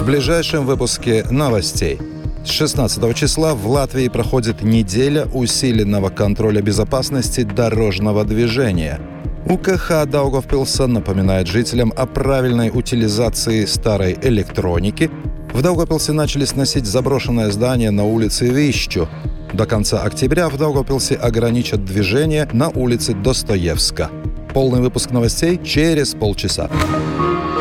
В ближайшем выпуске новостей. С 16 числа в Латвии проходит неделя усиленного контроля безопасности дорожного движения. УКХ Даугавпилса напоминает жителям о правильной утилизации старой электроники. В Даугавпилсе начали сносить заброшенное здание на улице Вищу. До конца октября в Даугавпилсе ограничат движение на улице Достоевска. Полный выпуск новостей через полчаса.